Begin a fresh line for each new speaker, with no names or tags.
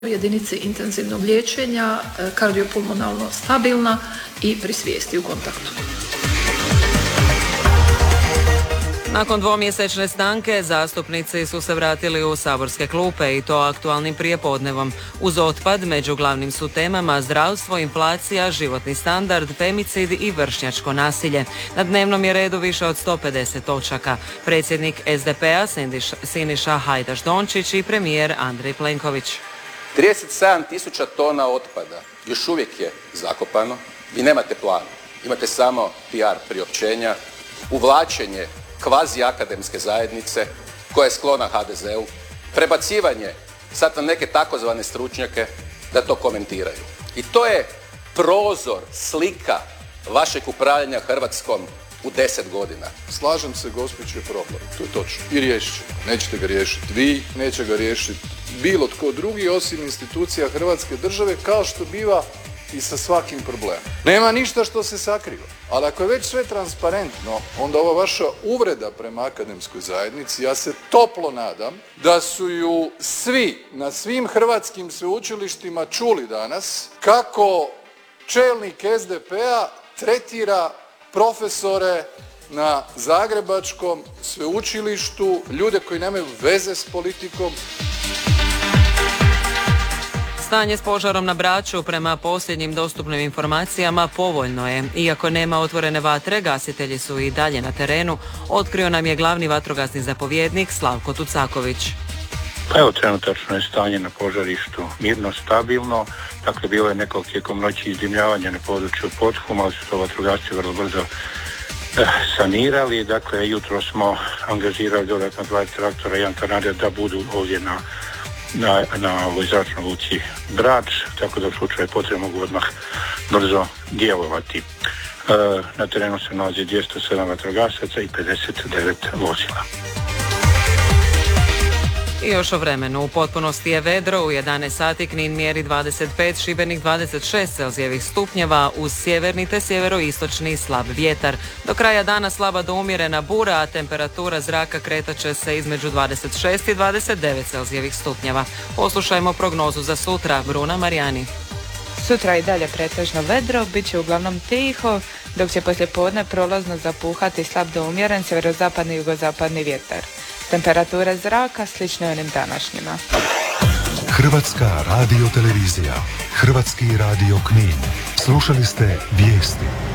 u jedinici intenzivnog liječenja, kardiopulmonalno stabilna i pri svijesti u kontaktu.
Nakon dvomjesečne stanke, zastupnici su se vratili u saborske klupe i to aktualnim prijepodnevom. Uz otpad, među glavnim su temama zdravstvo, inflacija, životni standard, femicid i vršnjačko nasilje. Na dnevnom je redu više od 150 točaka. Predsjednik SDP-a Siniša Hajdaš Dončić i premijer Andrej Plenković.
37.000 tona otpada još uvijek je zakopano. Vi nemate plan, imate samo PR priopćenja, uvlačenje kvazi akademske zajednice koja je sklona HDZ-u, prebacivanje sad na neke takozvane stručnjake da to komentiraju. I to je prozor, slika vašeg upravljanja Hrvatskom u 10 godina.
Slažem se, gospođo, je problem. To je točno. I riješit ćemo. Nećete ga riješiti vi, neće ga riješiti bilo tko drugi osim institucija Hrvatske države, kao što biva i sa svakim problemom. Nema ništa što se sakriva. Ali ako je već sve transparentno, onda ova vaša uvreda prema akademskoj zajednici, ja se toplo nadam da su ju svi na svim hrvatskim sveučilištima čuli danas kako čelnik SDP-a tretira profesore na Zagrebačkom sveučilištu, ljude koji nemaju veze s politikom.
Stanje s požarom na Braču prema posljednjim dostupnim informacijama povoljno je. Iako nema otvorene vatre, gasitelji su i dalje na terenu, otkrio nam je glavni vatrogasni zapovjednik Slavko Tucaković.
Pa evo, trenutačno je stanje na požarištu mirno, stabilno. Dakle, bilo je nekog tijekom noći izdimljavanja na području Podhuma, ali su to vatrogasci vrlo brzo sanirali. Dakle, jutro smo angažirali dodatno 2 traktora i jedan kanader da budu ovdje na ovoj zračnoj luci Brač, tako da u slučaju potrebe mogu odmah brzo djelovati. Na terenu se nalazi 207 vatrogasaca i 59 vozila.
I još o vremenu. U potpunosti je vedro. U 11 sati Knin mjeri 25, Šibenik 26 celzijevih stupnjeva, uz sjeverni te sjeveroistočni slab vjetar. Do kraja dana slaba do umjerena bura, a temperatura zraka kretat će se između 26 i 29 celzijevih stupnjeva. Poslušajmo prognozu za sutra. Bruna Marijani.
Sutra i dalje pretežno vedro, bit će uglavnom tiho, dok će poslijepodne prolazno zapuhati slab do umjeren sjeverozapadni i jugozapadni vjetar. Temperature zraka slične onim današnjima.
Hrvatska radiotelevizija, Hrvatski radio Knin. Slušali ste vijesti.